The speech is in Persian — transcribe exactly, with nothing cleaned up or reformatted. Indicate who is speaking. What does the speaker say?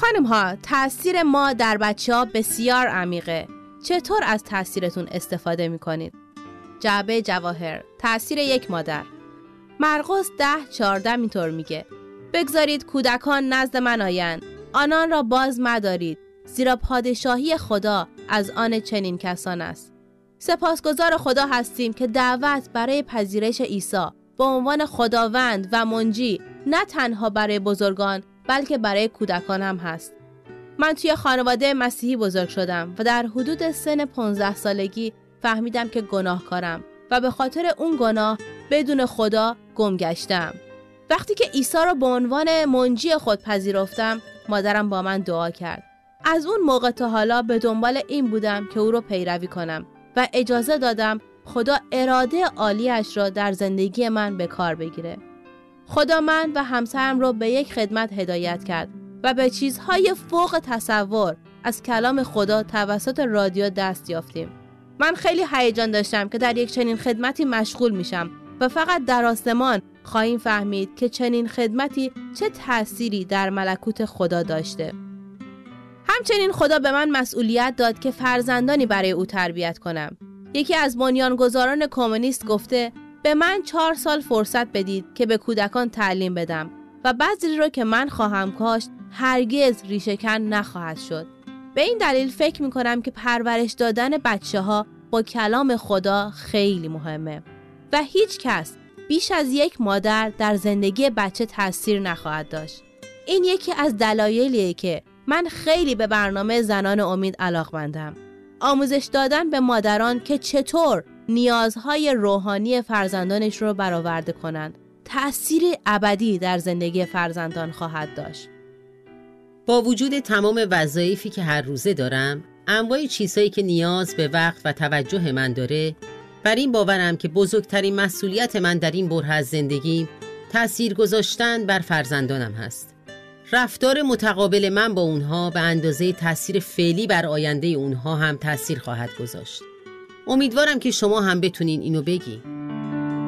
Speaker 1: خانم ها، تأثیر ما در بچه ها بسیار عمیقه. چطور از تأثیرتون استفاده می کنید؟ جعبه جواهر، تأثیر یک مادر. مرقس ده چهارده اینطور میگه: بگذارید کودکان نزد من آیند، آنان را باز مدارید، زیرا پادشاهی خدا از آن چنین کسان است. سپاسگزار خدا هستیم که دعوت برای پذیرش عیسی به عنوان خداوند و منجی نه تنها برای بزرگان بلکه برای کودکان هم هست. من توی خانواده مسیحی بزرگ شدم و در حدود سن پانزده سالگی فهمیدم که گناهکارم و به خاطر اون گناه بدون خدا گم گشتم. وقتی که عیسی را به عنوان منجی خود پذیرفتم، مادرم با من دعا کرد. از اون موقع تا حالا به دنبال این بودم که او رو پیروی کنم و اجازه دادم خدا اراده عالیش را در زندگی من به کار بگیره. خدا من و همسرم رو به یک خدمت هدایت کرد و به چیزهای فوق تصور از کلام خدا توسط رادیو دست یافتیم. من خیلی هیجان داشتم که در یک چنین خدمتی مشغول میشم و فقط در آسمان خواهیم فهمید که چنین خدمتی چه تأثیری در ملکوت خدا داشته. همچنین خدا به من مسئولیت داد که فرزندانی برای او تربیت کنم. یکی از بنیانگذاران کمونیست گفته: به من چهار سال فرصت بدید که به کودکان تعلیم بدم و بذری رو که من خواهم کاشت هرگز ریشه‌کن نخواهد شد. به این دلیل فکر می‌کنم که پرورش دادن بچه‌ها با کلام خدا خیلی مهمه و هیچ کس بیش از یک مادر در زندگی بچه تأثیر نخواهد داشت. این یکی از دلایلیه که من خیلی به برنامه زنان امید علاقه‌مندم. آموزش دادن به مادران که چطور نیازهای روحانی فرزندانش رو برآورده کنند تأثیر ابدی در زندگی فرزندان خواهد داشت.
Speaker 2: با وجود تمام وظایفی که هر روزه دارم، انواع چیزهایی که نیاز به وقت و توجه من داره، بر این باورم که بزرگترین مسئولیت من در این بره از زندگیم تأثیر گذاشتن بر فرزندانم هست. رفتار متقابل من با اونها به اندازه تأثیر فعلی بر آینده اونها هم تأثیر خواهد گذاشت. امیدوارم که شما هم بتونین اینو بگی.